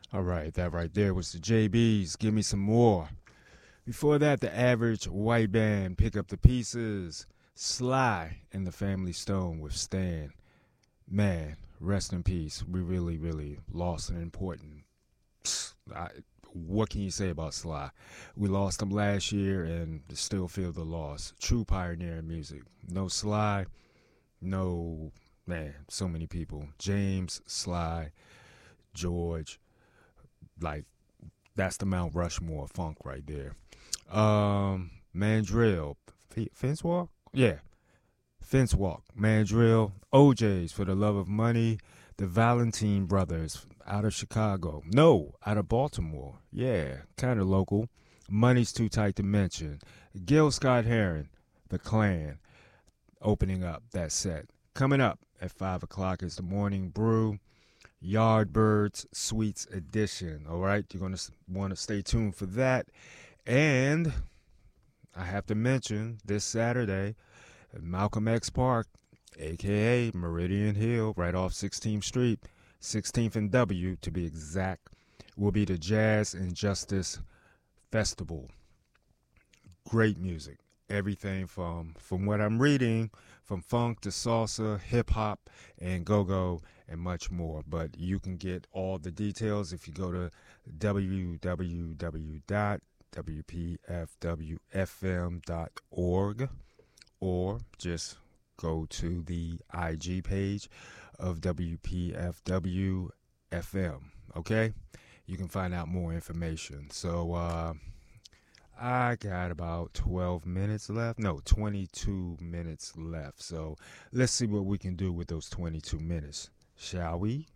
All right, that right there was the JBs. Give me some more. Before that, the average white band, Pick Up the Pieces. Sly and the Family Stone with Stan. Man, rest in peace. We really, really lost an important. I, what can you say about Sly? We lost him last year and still feel the loss. True pioneer in music. No Sly, no, man, so many people. James, Sly, George, like, that's the Mount Rushmore of funk right there. Mandrill, Fence Walk? Yeah, Fence Walk, Mandrill, OJ's For the Love of Money, the Valentine Brothers out of Chicago. No, out of Baltimore. Yeah, kind of local. Money's Too Tight to Mention. Gil Scott Heron, The Clan, opening up that set. Coming up at 5 o'clock is the Morning Brew. Yardbirds Sweets Edition. All right, you're going to want to stay tuned for that. And I have to mention this Saturday, Malcolm X Park, aka Meridian Hill, right off 16th Street, 16th and W to be exact, will be the Jazz and Justice Festival. Great music. Everything from what I'm reading, from funk to salsa, hip hop, and go-go, and much more. But you can get all the details if you go to www.wpfwfm.org or just go to the IG page of WPFW FM. Okay? You can find out more information. So, I got about 12 minutes left. No, 22 minutes left. So let's see what we can do with those 22 minutes. Shall we?